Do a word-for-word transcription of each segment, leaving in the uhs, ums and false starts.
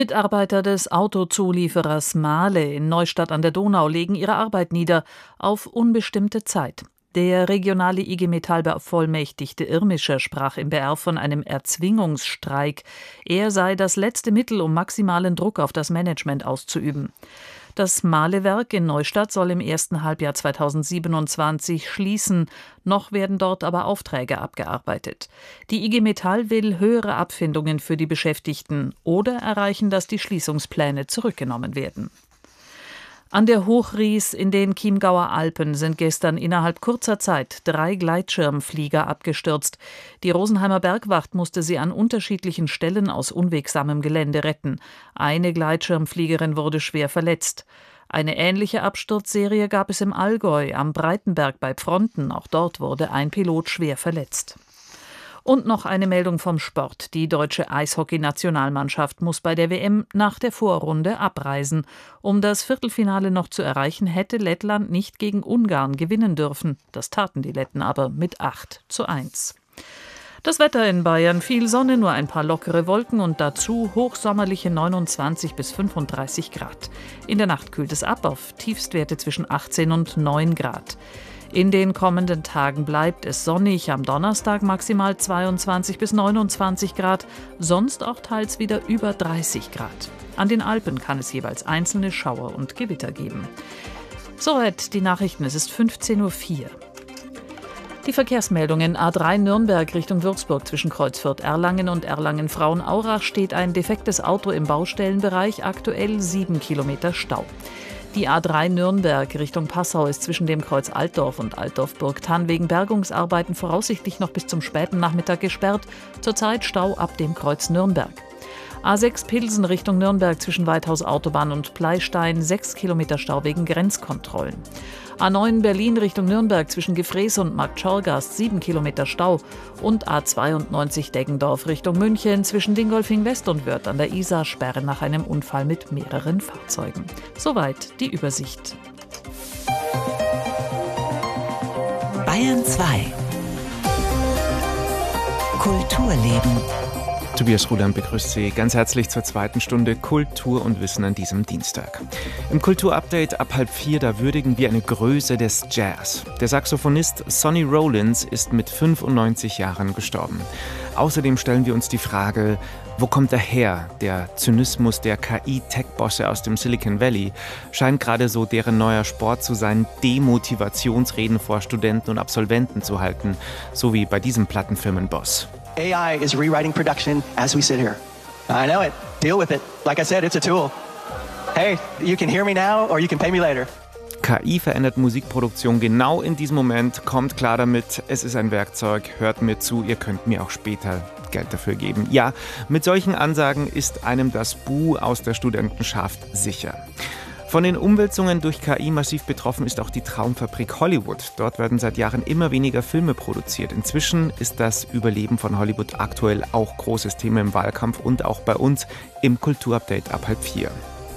Mitarbeiter des Autozulieferers Mahle in Neustadt an der Donau legen ihre Arbeit nieder auf unbestimmte Zeit. Der regionale I G Metall-Bevollmächtigte Irmischer sprach im B R von einem Erzwingungsstreik. Er sei das letzte Mittel, um maximalen Druck auf das Management auszuüben. Das Mahlewerk in Neustadt soll im ersten Halbjahr zweitausendsiebenundzwanzig schließen. Noch werden dort aber Aufträge abgearbeitet. Die I G Metall will höhere Abfindungen für die Beschäftigten oder erreichen, dass die Schließungspläne zurückgenommen werden. An der Hochries in den Chiemgauer Alpen sind gestern innerhalb kurzer Zeit drei Gleitschirmflieger abgestürzt. Die Rosenheimer Bergwacht musste sie an unterschiedlichen Stellen aus unwegsamem Gelände retten. Eine Gleitschirmfliegerin wurde schwer verletzt. Eine ähnliche Absturzserie gab es im Allgäu, am Breitenberg bei Pfronten. Auch dort wurde ein Pilot schwer verletzt. Und noch eine Meldung vom Sport. Die deutsche Eishockey-Nationalmannschaft muss bei der W M nach der Vorrunde abreisen. Um das Viertelfinale noch zu erreichen, hätte Lettland nicht gegen Ungarn gewinnen dürfen. Das taten die Letten aber mit acht zu eins. Das Wetter in Bayern: viel Sonne, nur ein paar lockere Wolken und dazu hochsommerliche neunundzwanzig bis fünfunddreißig Grad. In der Nacht kühlt es ab auf Tiefstwerte zwischen achtzehn und neun Grad. In den kommenden Tagen bleibt es sonnig, am Donnerstag maximal zweiundzwanzig bis neunundzwanzig Grad, sonst auch teils wieder über dreißig Grad. An den Alpen kann es jeweils einzelne Schauer und Gewitter geben. Soweit die Nachrichten, es ist fünfzehn Uhr vier. Die Verkehrsmeldungen: A drei Nürnberg Richtung Würzburg zwischen Kreuzfurt-Erlangen und Erlangen-Frauenaurach steht ein defektes Auto im Baustellenbereich, aktuell sieben Kilometer Stau. Die A drei Nürnberg Richtung Passau ist zwischen dem Kreuz Altdorf und Altdorf-Burgthann wegen Bergungsarbeiten voraussichtlich noch bis zum späten Nachmittag gesperrt. Zurzeit Stau ab dem Kreuz Nürnberg. A sechs Pilsen Richtung Nürnberg zwischen Weithaus Autobahn und Pleistein, sechs Kilometer Stau wegen Grenzkontrollen. A neun Berlin Richtung Nürnberg zwischen Gefrees und Marktschorgast, sieben Kilometer Stau. Und A zweiundneunzig Deggendorf Richtung München zwischen Dingolfing West und Wörth an der Isar, Sperre nach einem Unfall mit mehreren Fahrzeugen. Soweit die Übersicht. Bayern zwei. Kulturleben. Tobias Ruland begrüßt Sie ganz herzlich zur zweiten Stunde Kultur und Wissen an diesem Dienstag. Im Kulturupdate ab halb vier, da würdigen wir eine Größe des Jazz. Der Saxophonist Sonny Rollins ist mit fünfundneunzig Jahren gestorben. Außerdem stellen wir uns die Frage: Wo kommt er her? Der Zynismus der K I-Tech-Bosse aus dem Silicon Valley scheint gerade so deren neuer Sport zu sein, Demotivationsreden vor Studenten und Absolventen zu halten, so wie bei diesem Plattenfirmenboss. A I is rewriting production as we sit here. I know it. Deal with it. Like I said, it's a tool. Hey, you can hear me now or you can pay me later. K I verändert Musikproduktion genau in diesem Moment. Kommt klar damit, es ist ein Werkzeug. Hört mir zu, ihr könnt mir auch später Geld dafür geben. Ja, mit solchen Ansagen ist einem das Buh aus der Studentenschaft sicher. Von den Umwälzungen durch K I massiv betroffen ist auch die Traumfabrik Hollywood. Dort werden seit Jahren immer weniger Filme produziert. Inzwischen ist das Überleben von Hollywood aktuell auch großes Thema im Wahlkampf und auch bei uns im Kulturupdate ab halb vier.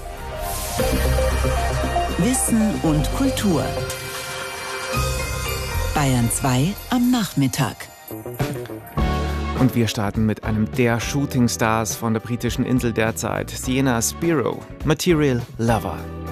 Wissen und Kultur. Bayern zwei am Nachmittag. Und wir starten mit einem der Shootingstars von der britischen Insel derzeit, Sienna Spiro, Material Lover.